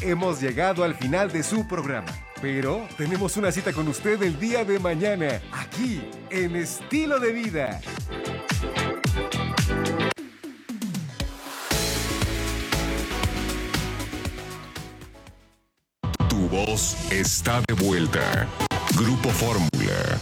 hemos llegado al final de su programa. Pero tenemos una cita con usted el día de mañana, aquí, en Estilo de Vida. Tu voz está de vuelta. Grupo Fórmula.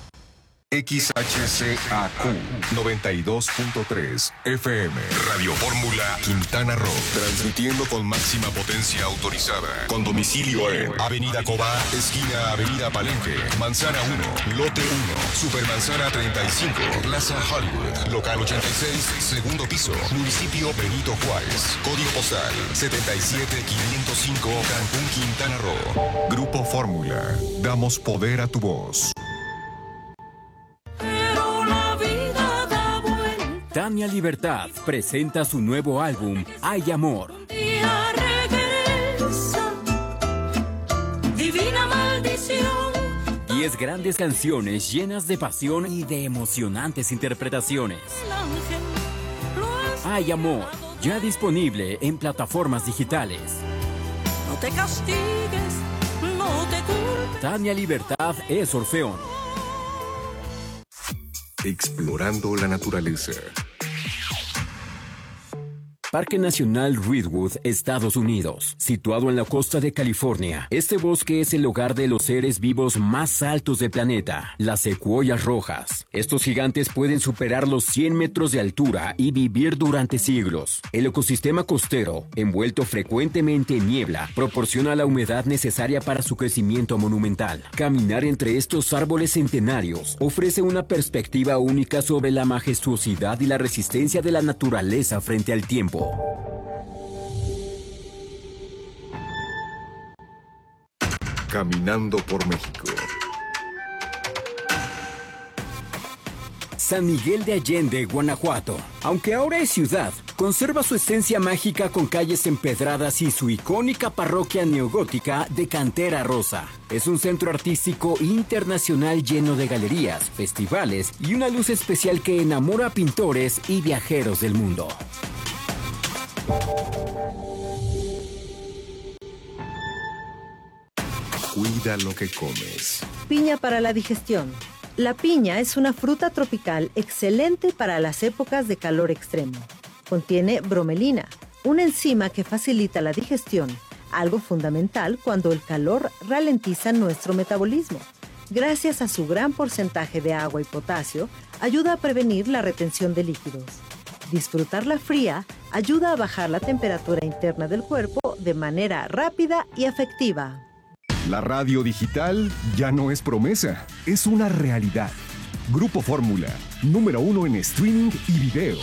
XHCAQ 92.3 FM. Radio Fórmula Quintana Roo. Transmitiendo con máxima potencia autorizada. Con domicilio en Avenida Cobá, esquina Avenida Palenque, Manzana 1, Lote 1, Supermanzana 35, Plaza Hollywood, Local 86, segundo piso, Municipio Benito Juárez. Código postal 77505, Cancún, Quintana Roo. Grupo Fórmula. Damos poder a tu voz. Tania Libertad presenta su nuevo álbum, Hay Amor. Divina maldición. 10 grandes canciones llenas de pasión y de emocionantes interpretaciones. Hay Amor, ya disponible en plataformas digitales. No te castigues, no te culpes. Tania Libertad es Orfeón. Explorando la naturaleza. Parque Nacional Redwood, Estados Unidos. Situado en la costa de California, este bosque es el hogar de los seres vivos más altos del planeta, las secuoyas rojas. Estos gigantes pueden superar los 100 metros de altura y vivir durante siglos. El ecosistema costero, envuelto frecuentemente en niebla, proporciona la humedad necesaria para su crecimiento monumental. Caminar entre estos árboles centenarios ofrece una perspectiva única sobre la majestuosidad y la resistencia de la naturaleza frente al tiempo. Caminando por México. San Miguel de Allende, Guanajuato. Aunque ahora es ciudad, conserva su esencia mágica con calles empedradas y su icónica parroquia neogótica de cantera rosa. Es un centro artístico internacional lleno de galerías, festivales y una luz especial que enamora a pintores y viajeros del mundo. Cuida lo que comes. Piña para la digestión. La piña es una fruta tropical excelente para las épocas de calor extremo. Contiene bromelina, una enzima que facilita la digestión, algo fundamental cuando el calor ralentiza nuestro metabolismo. Gracias a su gran porcentaje de agua y potasio, ayuda a prevenir la retención de líquidos. Disfrutarla fría ayuda a bajar la temperatura interna del cuerpo de manera rápida y efectiva. La radio digital ya no es promesa, es una realidad. Grupo Fórmula, número 1 en streaming y video.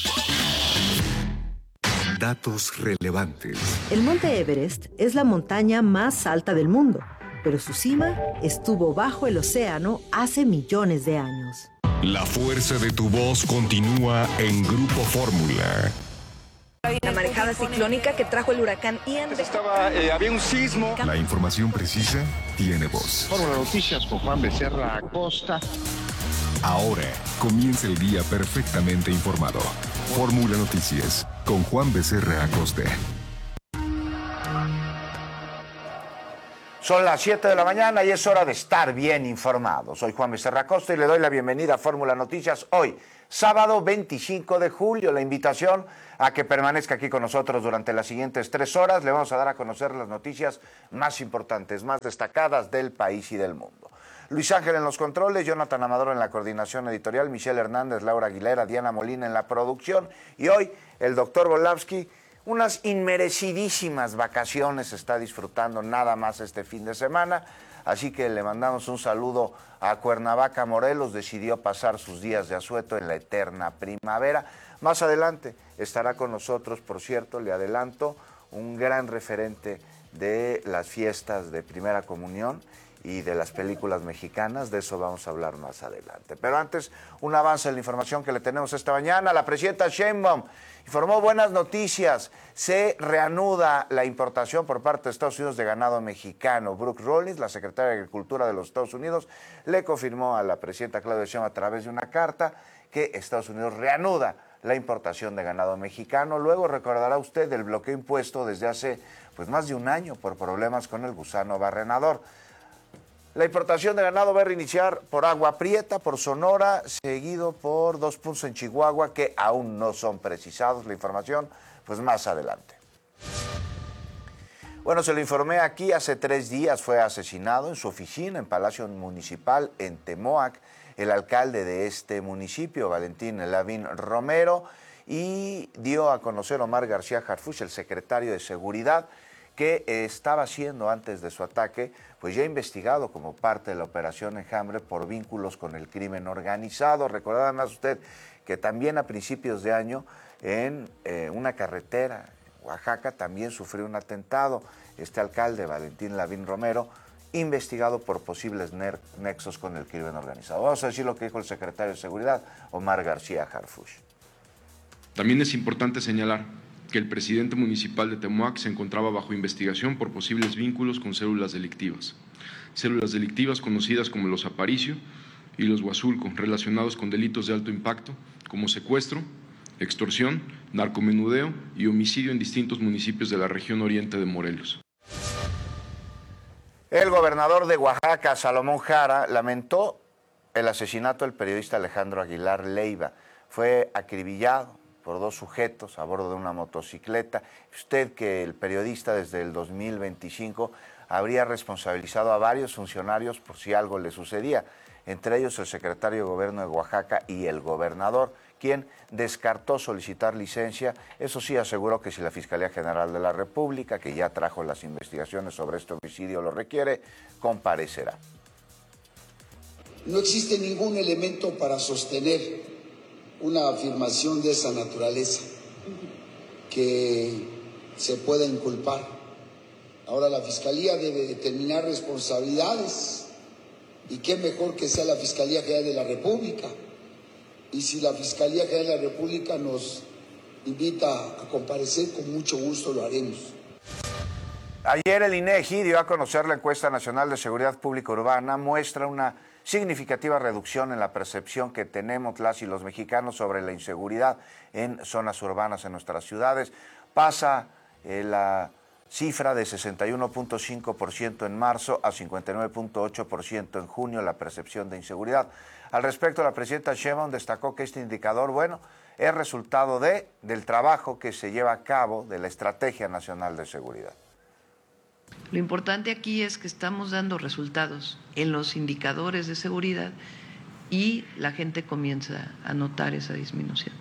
Datos relevantes. El Monte Everest es la montaña más alta del mundo, pero su cima estuvo bajo el océano hace millones de años. La fuerza de tu voz continúa en Grupo Fórmula. La marejada ciclónica que trajo el huracán Ian. Había un sismo. La información precisa tiene voz. Fórmula Noticias con Juan Becerra Acosta. Ahora comienza el día perfectamente informado. Fórmula Noticias con Juan Becerra Acosta. Son las 7 de la mañana y es hora de estar bien informado. Soy Juan Becerra Acosta y le doy la bienvenida a Fórmula Noticias hoy, sábado 25 de julio. La invitación a que permanezca aquí con nosotros durante las siguientes 3 horas. Le vamos a dar a conocer las noticias más importantes, más destacadas del país y del mundo. Luis Ángel en los controles, Jonathan Amador en la coordinación editorial, Michelle Hernández, Laura Aguilera, Diana Molina en la producción. Y hoy el doctor Volavsky, unas inmerecidísimas vacaciones está disfrutando nada más este fin de semana. Así que le mandamos un saludo a Cuernavaca, Morelos. Decidió pasar sus días de asueto en la eterna primavera. Más adelante estará con nosotros, por cierto, le adelanto, un gran referente de las fiestas de Primera Comunión y de las películas mexicanas. De eso vamos a hablar más adelante. Pero antes, un avance en la información que le tenemos esta mañana. La presidenta Sheinbaum informó buenas noticias. Se reanuda la importación por parte de Estados Unidos de ganado mexicano. Brooke Rollins, la secretaria de Agricultura de los Estados Unidos, le confirmó a la presidenta Claudia Sheinbaum a través de una carta que Estados Unidos reanuda la importación de ganado mexicano. Luego recordará usted el bloqueo impuesto desde hace más de un año por problemas con el gusano barrenador. La importación de ganado va a reiniciar por Agua Prieta, por Sonora, seguido por 2 puntos en Chihuahua que aún no son precisados. La información, más adelante. Bueno, se lo informé aquí, hace 3 días fue asesinado en su oficina en Palacio Municipal en Temoac el alcalde de este municipio, Valentín Lavín Romero, y dio a conocer Omar García Harfuch, el secretario de Seguridad, que estaba siendo antes de su ataque, ya investigado como parte de la operación Enjambre por vínculos con el crimen organizado. Recordad además usted que también a principios de año en una carretera Oaxaca también sufrió un atentado. Este alcalde, Valentín Lavín Romero, investigado por posibles nexos con el crimen organizado. Vamos a decir lo que dijo el secretario de Seguridad, Omar García Harfuch. También es importante señalar que el presidente municipal de Temoac se encontraba bajo investigación por posibles vínculos con células delictivas conocidas como los Aparicio y los Huazulco, relacionados con delitos de alto impacto como secuestro, extorsión, narcomenudeo y homicidio en distintos municipios de la región oriente de Morelos. El gobernador de Oaxaca, Salomón Jara, lamentó el asesinato del periodista Alejandro Aguilar Leiva. Fue acribillado por 2 sujetos a bordo de una motocicleta. Usted que el periodista desde el 2025 habría responsabilizado a varios funcionarios por si algo le sucedía, entre ellos el secretario de Gobierno de Oaxaca y el gobernador, quien descartó solicitar licencia. Eso sí, aseguró que si la Fiscalía General de la República, que ya trajo las investigaciones sobre este homicidio, lo requiere, comparecerá. No existe ningún elemento para sostener una afirmación de esa naturaleza que se pueda inculpar. Ahora la Fiscalía debe determinar responsabilidades y qué mejor que sea la Fiscalía General de la República. Y si la Fiscalía General de la República nos invita a comparecer, con mucho gusto lo haremos. Ayer el INEGI dio a conocer la encuesta nacional de seguridad pública urbana, muestra una significativa reducción en la percepción que tenemos las y los mexicanos sobre la inseguridad en zonas urbanas en nuestras ciudades. Pasa la cifra de 61.5% en marzo a 59.8% en junio la percepción de inseguridad. Al respecto, la presidenta Sheinbaum destacó que este indicador, es resultado del trabajo que se lleva a cabo de la Estrategia Nacional de Seguridad. Lo importante aquí es que estamos dando resultados en los indicadores de seguridad y la gente comienza a notar esa disminución.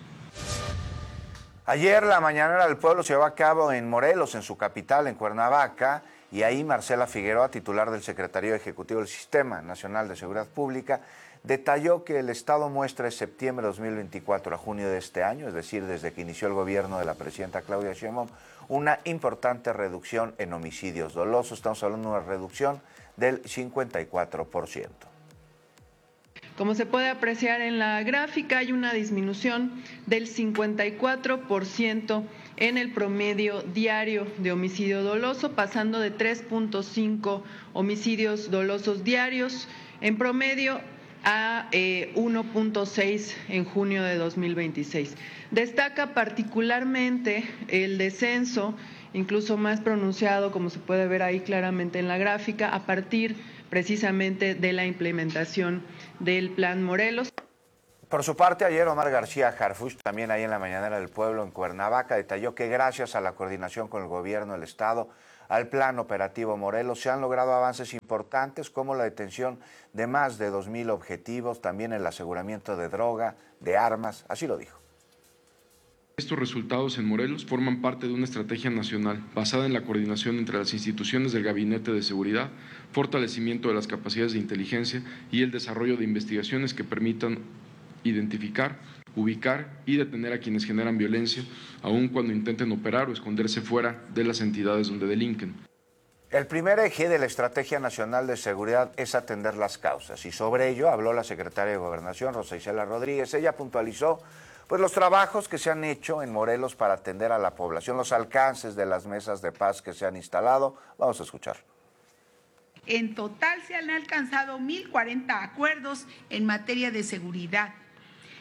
Ayer la Mañanera del Pueblo se llevó a cabo en Morelos, en su capital, en Cuernavaca, y ahí Marcela Figueroa, titular del Secretario Ejecutivo del Sistema Nacional de Seguridad Pública, detalló que el Estado muestra de septiembre de 2024 a junio de este año, es decir, desde que inició el gobierno de la presidenta Claudia Sheinbaum, una importante reducción en homicidios dolosos. Estamos hablando de una reducción del 54%. Como se puede apreciar en la gráfica, hay una disminución del 54% en el promedio diario de homicidio doloso, pasando de 3.5 homicidios dolosos diarios en promedio a 1.6 en junio de 2026. Destaca particularmente el descenso, incluso más pronunciado, como se puede ver ahí claramente en la gráfica, a partir precisamente de la implementación del Plan Morelos. Por su parte, ayer Omar García Harfuch, también ahí en la Mañanera del Pueblo en Cuernavaca, detalló que gracias a la coordinación con el gobierno del Estado, al Plan Operativo Morelos, se han logrado avances importantes como la detención de más de 2,000 objetivos, también el aseguramiento de droga, de armas, así lo dijo. Estos resultados en Morelos forman parte de una estrategia nacional basada en la coordinación entre las instituciones del Gabinete de Seguridad, fortalecimiento de las capacidades de inteligencia y el desarrollo de investigaciones que permitan identificar, ubicar y detener a quienes generan violencia, aun cuando intenten operar o esconderse fuera de las entidades donde delinquen. El primer eje de la Estrategia Nacional de Seguridad es atender las causas, y sobre ello habló la secretaria de Gobernación, Rosa Isela Rodríguez. Ella puntualizó los trabajos que se han hecho en Morelos para atender a la población, los alcances de las mesas de paz que se han instalado. Vamos a escuchar. En total se han alcanzado 1,040 acuerdos en materia de seguridad.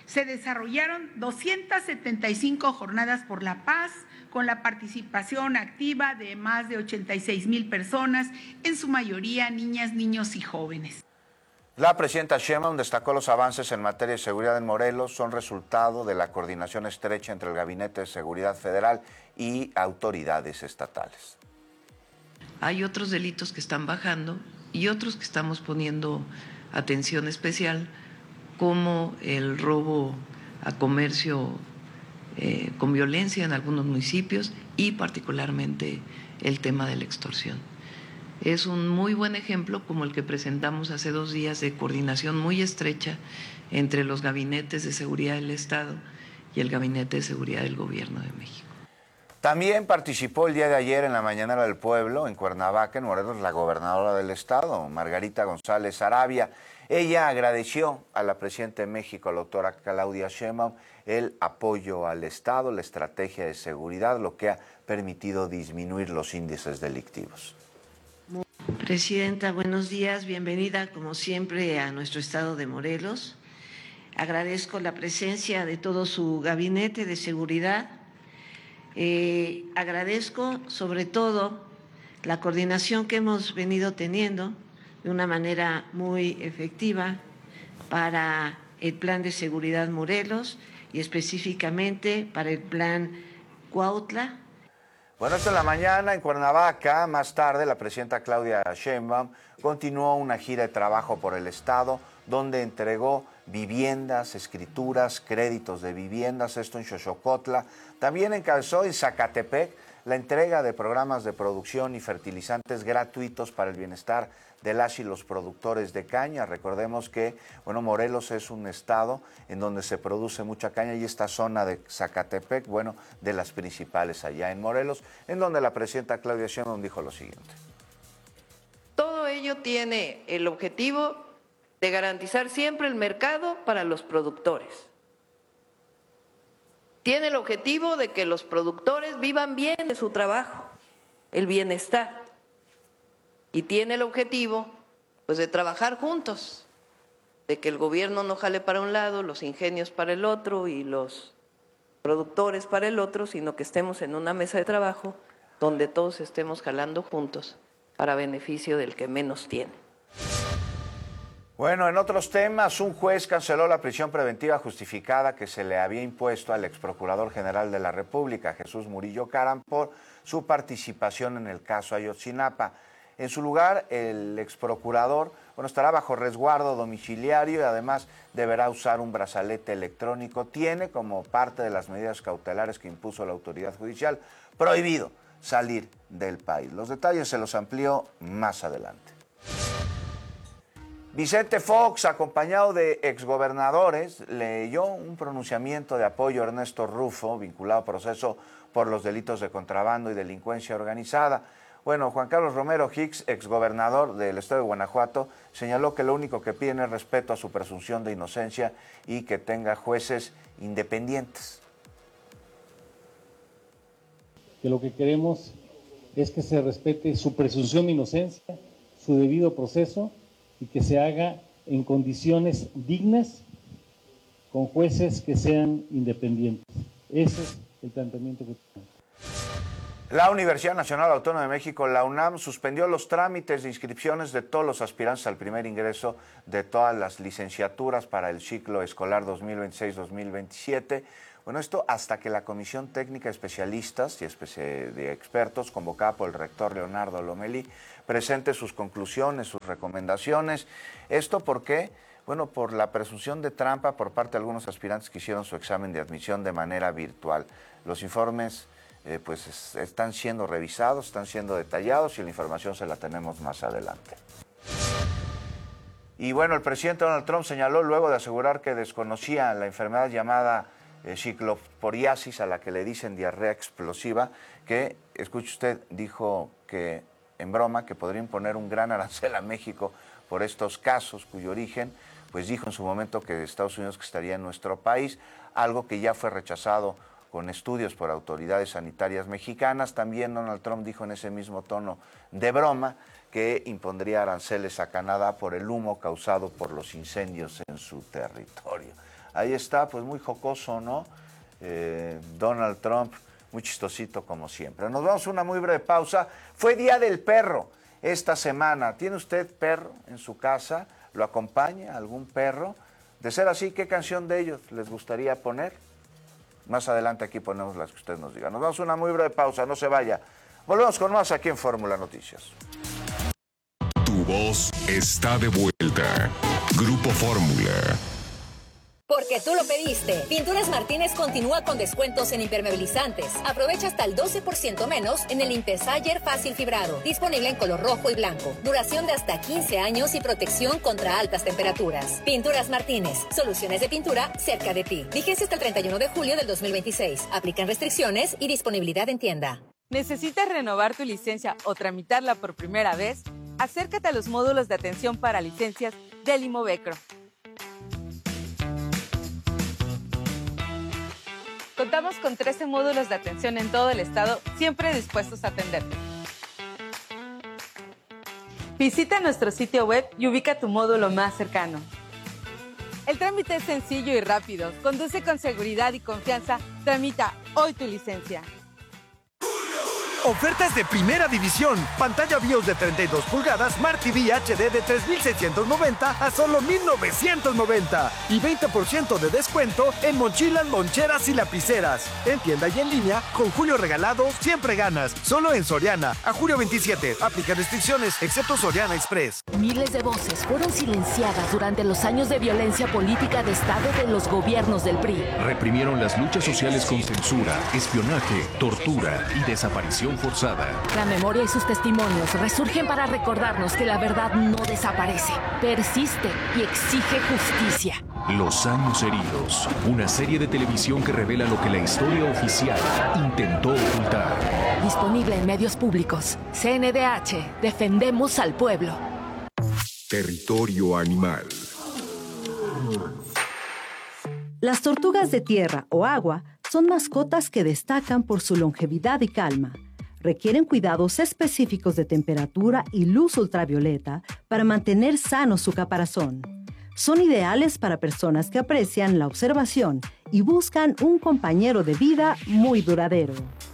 Se desarrollaron 275 jornadas por la paz, con la participación activa de más de 86,000 personas, en su mayoría niñas, niños y jóvenes. La presidenta Sheinbaum destacó los avances en materia de seguridad en Morelos son resultado de la coordinación estrecha entre el Gabinete de Seguridad Federal y autoridades estatales. Hay otros delitos que están bajando y otros que estamos poniendo atención especial, como el robo a comercio con violencia en algunos municipios y particularmente el tema de la extorsión. Es un muy buen ejemplo como el que presentamos hace 2 días de coordinación muy estrecha entre los gabinetes de seguridad del Estado y el Gabinete de Seguridad del Gobierno de México. También participó el día de ayer en la Mañanera del Pueblo, en Cuernavaca, en Morelos, la gobernadora del Estado, Margarita González Arabia. Ella agradeció a la presidenta de México, la doctora Claudia Sheinbaum, el apoyo al Estado, la estrategia de seguridad, lo que ha permitido disminuir los índices delictivos. Presidenta, buenos días, bienvenida como siempre a nuestro estado de Morelos. Agradezco la presencia de todo su gabinete de seguridad. Agradezco sobre todo la coordinación que hemos venido teniendo de una manera muy efectiva para el Plan de Seguridad Morelos y específicamente para el Plan Cuautla. Bueno, esto en la mañana en Cuernavaca. Más tarde, la presidenta Claudia Sheinbaum continuó una gira de trabajo por el Estado, donde entregó viviendas, escrituras, créditos de viviendas, esto en Xochocotla. También encabezó en Zacatepec la entrega de programas de producción y fertilizantes gratuitos para el bienestar de las y los productores de caña. Recordemos que, bueno, Morelos es un estado en donde se produce mucha caña y esta zona de Zacatepec, bueno, de las principales allá en Morelos, en donde la presidenta Claudia Sheinbaum dijo lo siguiente. Todo ello tiene el objetivo de garantizar siempre el mercado para los productores. Tiene el objetivo de que los productores vivan bien de su trabajo, el bienestar. Y tiene el objetivo, pues, de trabajar juntos, de que el gobierno no jale para un lado, los ingenios para el otro y los productores para el otro, sino que estemos en una mesa de trabajo donde todos estemos jalando juntos para beneficio del que menos tiene. Bueno, en otros temas, un juez canceló la prisión preventiva justificada que se le había impuesto al exprocurador general de la República, Jesús Murillo Caram, por su participación en el caso Ayotzinapa. En su lugar, el exprocurador, bueno, estará bajo resguardo domiciliario y además deberá usar un brazalete electrónico. Tiene, como parte de las medidas cautelares que impuso la autoridad judicial, prohibido salir del país. Los detalles se los amplió más adelante. Vicente Fox, acompañado de exgobernadores, leyó un pronunciamiento de apoyo a Ernesto Rufo, vinculado a proceso por los delitos de contrabando y delincuencia organizada. Bueno, Juan Carlos Romero Hicks, exgobernador del estado de Guanajuato, señaló que lo único que piden es respeto a su presunción de inocencia y que tenga jueces independientes. Que lo que queremos es que se respete su presunción de inocencia, su debido proceso, y que se haga en condiciones dignas, con jueces que sean independientes. Ese es el planteamiento que tenemos. La Universidad Nacional Autónoma de México, la UNAM, suspendió los trámites de inscripciones de todos los aspirantes al primer ingreso de todas las licenciaturas para el ciclo escolar 2026-2027. Bueno, esto hasta que la Comisión Técnica de Especialistas y de Expertos, convocada por el rector Leonardo Lomelí, presente sus conclusiones, sus recomendaciones. ¿Esto por qué? Bueno, por la presunción de trampa por parte de algunos aspirantes que hicieron su examen de admisión de manera virtual. Los informes pues están siendo revisados, están siendo detallados y la información se la tenemos más adelante. Y bueno, el presidente Donald Trump señaló, luego de asegurar que desconocía la enfermedad llamada cicloporiasis, a la que le dicen diarrea explosiva, que, escuche usted, dijo que en broma que podría imponer un gran arancel a México por estos casos, cuyo origen, pues dijo en su momento que Estados Unidos que estaría en nuestro país, algo que ya fue rechazado con estudios por autoridades sanitarias mexicanas. También Donald Trump dijo en ese mismo tono de broma que impondría aranceles a Canadá por el humo causado por los incendios en su territorio. ahí está, pues muy jocoso, ¿no? Donald Trump, muy chistosito como siempre. Nos vamos a una muy breve pausa. Fue Día del Perro esta semana. ¿Tiene usted perro en su casa? ¿Lo acompaña algún perro? De ser así, ¿qué canción de ellos les gustaría poner? Más adelante aquí ponemos las que usted nos diga. Nos vamos a una muy breve pausa, no se vaya. Volvemos con más aquí en Fórmula Noticias. Tu voz está de vuelta. Grupo Fórmula. Porque tú lo pediste. Pinturas Martínez continúa con descuentos en impermeabilizantes. Aprovecha hasta el 12% menos en el Impesayer Fácil Fibrado. Disponible en color rojo y blanco. Duración de hasta 15 años y protección contra altas temperaturas. Pinturas Martínez. Soluciones de pintura cerca de ti. Vigencia hasta el 31 de julio del 2026. Aplican restricciones y disponibilidad en tienda. ¿Necesitas renovar tu licencia o tramitarla por primera vez? Acércate a los módulos de atención para licencias del Imovecro. Contamos con 13 módulos de atención en todo el estado, siempre dispuestos a atenderte. Visita nuestro sitio web y ubica tu módulo más cercano. El trámite es sencillo y rápido. Conduce con seguridad y confianza. Tramita hoy tu licencia. Ofertas de primera división. Pantalla BIOS de 32 pulgadas, Smart TV HD de 3,690 a solo 1,990. Y 20% de descuento en mochilas, loncheras y lapiceras. En tienda y en línea, con Julio Regalado, siempre ganas. Solo en Soriana. A julio 27. Aplica restricciones, excepto Soriana Express. Miles de voces fueron silenciadas durante los años de violencia política de Estado de los gobiernos del PRI. Reprimieron las luchas sociales con censura, espionaje, tortura y desaparición forzada. La memoria y sus testimonios resurgen para recordarnos que la verdad no desaparece, persiste y exige justicia. Los años heridos, una serie de televisión que revela lo que la historia oficial intentó ocultar. Disponible en medios públicos. CNDH, defendemos al pueblo. Territorio animal. Las tortugas de tierra o agua son mascotas que destacan por su longevidad y calma. Requieren cuidados específicos de temperatura y luz ultravioleta para mantener sano su caparazón. Son ideales para personas que aprecian la observación y buscan un compañero de vida muy duradero.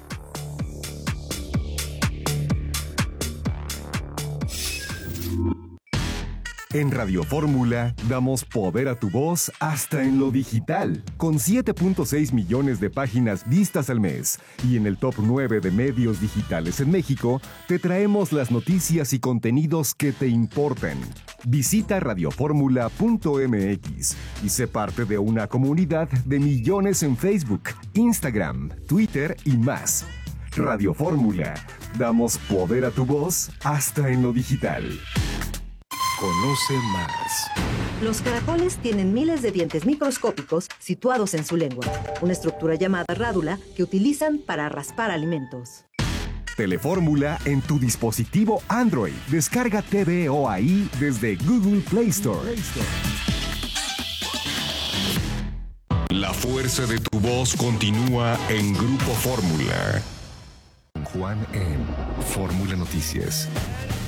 En Radio Fórmula damos poder a tu voz hasta en lo digital, con 7.6 millones de páginas vistas al mes. Y en el top 9 de medios digitales en México, te traemos las noticias y contenidos que te importan. Visita radioformula.mx y sé parte de una comunidad de millones en Facebook, Instagram, Twitter y más. Radio Fórmula, damos poder a tu voz hasta en lo digital. Conoce más. Los caracoles tienen miles de dientes microscópicos situados en su lengua, una estructura llamada rádula que utilizan para raspar alimentos. Telefórmula en tu dispositivo Android. Descarga TVO ahí desde Google Play Store. La fuerza de tu voz continúa en Grupo Fórmula. Juan en Fórmula Noticias.